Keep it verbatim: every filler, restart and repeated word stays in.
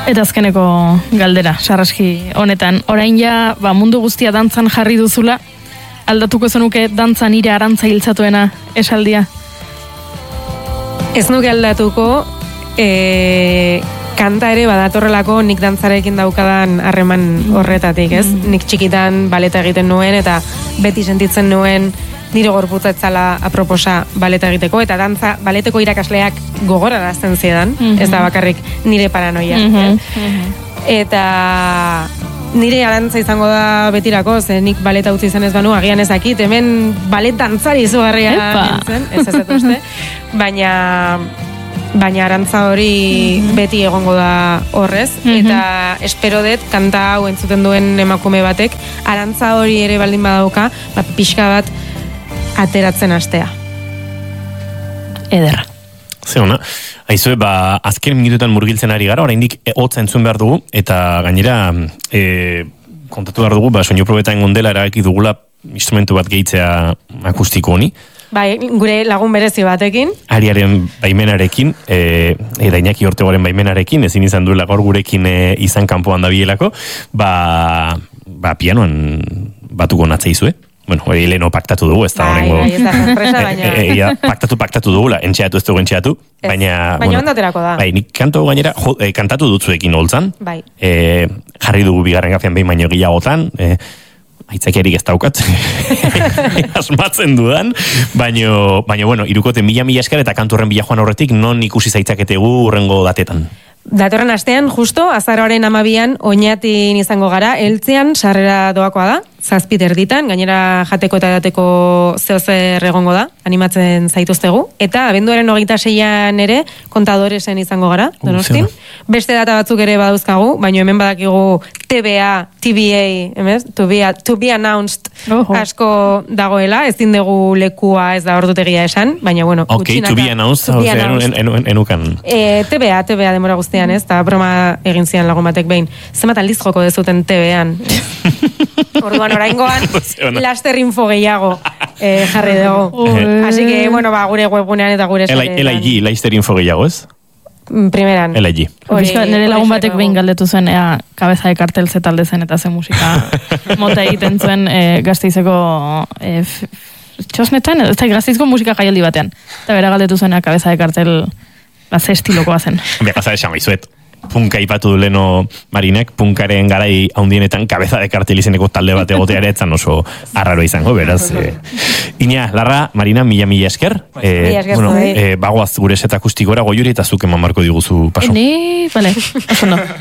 Eta azkeneko galdera, sarraski honetan. Orain ja, ba, mundu guztia dantzan jarri duzula, aldatuko zenuke dantzan nire arantza hiltzatuena esaldia? Ez nuke aldatuko, e, kanta ere badatorrelako nik dantzarekin daukadan harreman horretatik, ez? Mm. Nik txikitan baleta egiten nuen eta beti sentitzen nuen nire gorputza etzala aproposa baleta egiteko, eta dantza baleteko irakasleak gogorarazten zidan, mm-hmm. ez da bakarrik nire paranoia. Mm-hmm. Eh? Eta nire arantza izango da betirako, ze nik baleta utzi izan ez banu, agian ezakit, hemen balet dantzari izugarria nintzen, ez ez dut uste, baina... baina arantza hori mm-hmm. beti egongo da horrez, mm-hmm. eta espero dut kanta hau entzuten duen emakume batek, arantza hori ere baldin badauka, ba, pixka bat ateratzen astea. Ederra. Ze ona, aizue, ba, azken minutuetan murgiltzen ari gara, oraindik hotza entzun behar dugu, eta gainera, e, kontatu behar dugu, ba, soinu probetan gondela erabaki dugula instrumentu bat gehitzea akustiko honi. Bai, gure lagun berezi batekin. Ariaren baimenarekin, e, eta Iñaki Ortegoren baimenarekin, ezin izan duela gaur gurekin e, izan kanpoan dabielako, ba, ba pianoan batuko natzeizue. Bueno, hori leheno paktatu dugu, ez da horrengo... Bai, bai, ez da sorpresa, baina... E, e, e, paktatu, paktatu dugula, entxeatu ez dugu entxeatu, baina... Baina bueno, ondaterako da. Bai, nik kanto gainera, jo, e, kantatu dutzuekin holtzan, bai. E, jarri dugu bigarren gafean behin baino gehiagotan, e, aitzakiarik ez daukat, asmatzen dudan, baino, baino, bueno, irukote mila mila esker eta kantu horren bila joan horretik, non ikusi zaitzaketegu urrengo datetan? Datorren astean, justo, azaroaren amabian, oinatin izango gara, heltzean sarrera doakoa da, zazpit erditan, gainera jateko eta dateko zehozer egongo da, animatzen zaituztegu, eta abenduaren hogeita seian ere, kontadoresen izango gara, Donostin. Uh, Beste data batzuk ere badauzkagu, baino hemen badakigu T B A, T B A, emez? To be, to be announced uh-huh. asko dagoela, ezin dugu lekua ez da ordutegia esan, baina bueno, ok, to be announced, to be announced. En, en, en, enukan. E, T B A, T B A demora guztian, ez, eta broma egin zian lagun batek behin. Zenbat aldiz joko dezuten T B an. Orduan oraingoan, laster info gehiago eh, jarri dugu. Así que, bueno, ba, gure webgunean eta gure sare. L I G, laster info gehiago, ez? Primeran. L I G. Nire lagun batek behin galdetu zen, ea, kabeza de kartel ze talde zen eta ze musika mota egiten zuen e, Gasteizeko e, txosnetan, ez da Gasteizko musika jaialdi batean. Eta bera galdetu zuen, ea, kabeza de kartel ba, ze estilokoa zen. Begaza esan baizuet. Punka ipatu du leno Marinek, punkaren garai haundienetan kabeza de kartel izeneko talde bat egotea ere etzan oso arraro izango, beraz. Eh. Ina, Larra, Marina, mila mila esker. Eh, mila esker, bueno, eh, bagoaz gure set akustikora goiuri eta zuk eman marko diguzu paso. Ni, bale, oso no.